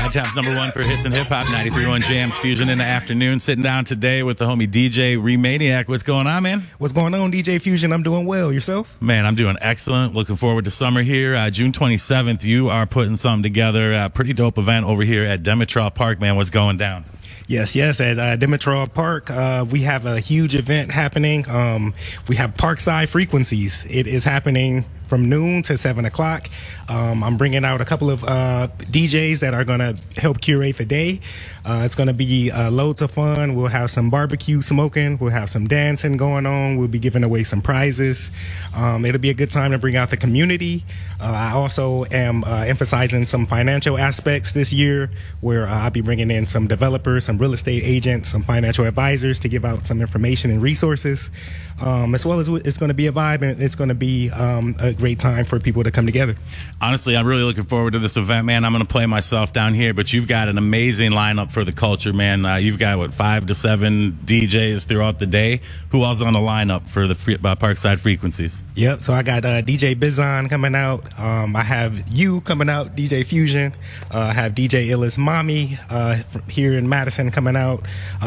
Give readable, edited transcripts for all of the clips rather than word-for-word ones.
Madtown's #1 for hits and hip hop, 93.1 Jams Fusion in the afternoon. Sitting down today with the homie DJ Remaniac. What's going on, man? What's going on, DJ Fusion? I'm doing well. Yourself? Man, I'm doing excellent. Looking forward to summer here. June 27th, you are putting something together. Pretty dope event over here at Demetral Park, man. What's going down? Yes. At Demetral Park, we have a huge event happening. We have Parkside Frequencies. It is happening from noon to 7 o'clock. I'm bringing out a couple of DJs that are going to help curate the day. It's going to be loads of fun. We'll have some barbecue smoking. We'll have some dancing going on. We'll be giving away some prizes. It'll be a good time to bring out the community. I also am emphasizing some financial aspects this year, where I'll be bringing in some developers, some real estate agents, some financial advisors to give out some information and resources. As well as it's going to be a vibe, and it's going to be a great time for people to come together. Honestly, I'm really looking forward to this event, man. I'm going to play myself down here, but you've got an amazing lineup for the culture, man. You've got, 5 to 7 DJs throughout the day. Who else on the lineup for the Parkside Frequencies? Yep, so I got DJ Bizon coming out. I have you coming out, DJ Fusion. I have DJ Illis Mommy here in Madison coming out.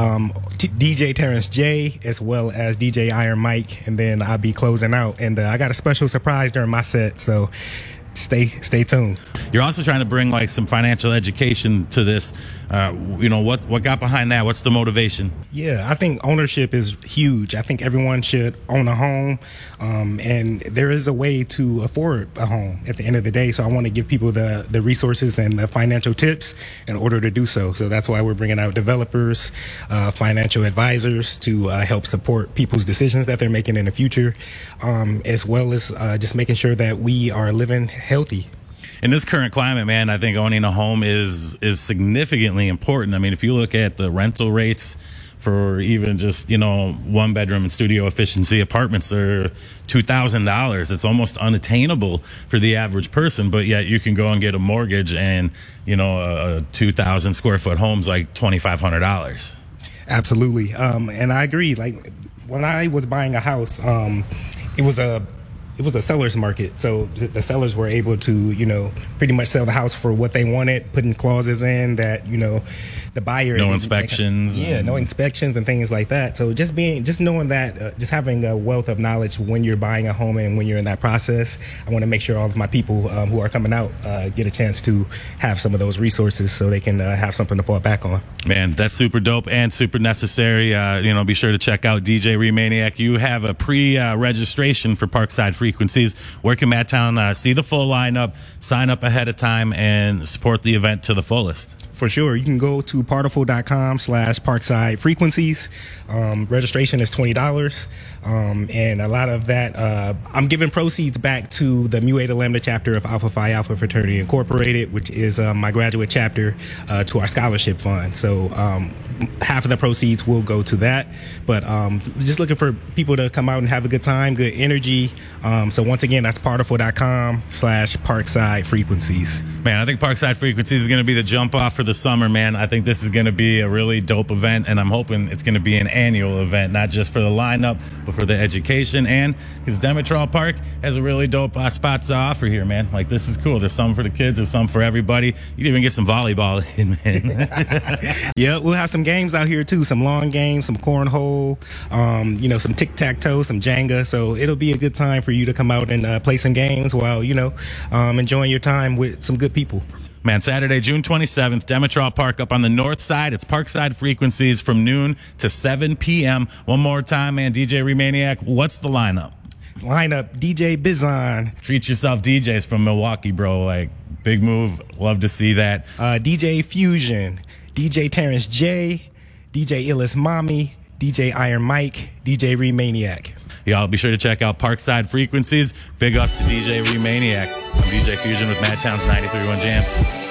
DJ Terrence J, as well as DJ Iron Mike, and then I'll be closing out. And I got a special surprise during my set, so stay tuned. You're also trying to bring like some financial education to this. What got behind that? What's the motivation? Yeah, I think ownership is huge. I think everyone should own a home, and there is a way to afford a home at the end of the day. So I want to give people the resources and the financial tips in order to do so. So that's why we're bringing out developers, financial advisors to help support people's decisions that they're making in the future, as well as just making sure that we are living healthy. In this current climate, man, I think owning a home is significantly important. I mean, if you look at the rental rates for even just, 1 bedroom and studio efficiency apartments are $2,000. It's almost unattainable for the average person, but yet you can go and get a mortgage and, a 2,000 square foot home's like $2,500. Absolutely. And I agree. Like when I was buying a house, it was a seller's market. So the sellers were able to, pretty much sell the house for what they wanted, putting clauses in that, the buyer. No inspections. No inspections and things like that. So just knowing that, just having a wealth of knowledge when you're buying a home and when you're in that process, I want to make sure all of my people who are coming out get a chance to have some of those resources so they can have something to fall back on. Man, that's super dope and super necessary. Be sure to check out DJ Remaniac. You have a pre-registration for Parkside Frequencies. Where can Madtown see the full lineup, sign up ahead of time, and support the event to the fullest? For sure. You can go to partiful.com/Parkside Frequencies. Registration is $20. And a lot of that, I'm giving proceeds back to the Mu Eta Lambda chapter of Alpha Phi Alpha Fraternity Incorporated, which is my graduate chapter, to our scholarship fund. So half of the proceeds will go to that. But just looking for people to come out and have a good time, good energy. So once again, that's partiful.com/Parkside Frequencies. Man, I think Parkside Frequencies is going to be the jump off for the summer, man. I think this is going to be a really dope event, and I'm hoping it's going to be an annual event, not just for the lineup, but for the education, and because Demetral Park has a really dope spots to offer here, man. Like, this is cool. There's some for the kids, there's some for everybody. You can even get some volleyball in, man. Yeah, we'll have some games out here too, some lawn games, some cornhole, some tic-tac-toe, some Jenga. So it'll be a good time for you to come out and play some games while, enjoying your time with some good people. Man, Saturday, June 27th, Demetral Park up on the north side. It's Parkside Frequencies from noon to 7 p.m. One more time, man. DJ Remaniac, what's the lineup? DJ Bizon. Treat yourself, DJs from Milwaukee, bro. Like, big move. Love to see that. DJ Fusion, DJ Terrence J, DJ Illis Mommy, DJ Iron Mike, DJ Remaniac. Y'all be sure to check out Parkside Frequencies. Big ups to DJ Remaniac. I'm DJ Fusion with Madtown's 93.1 Jams.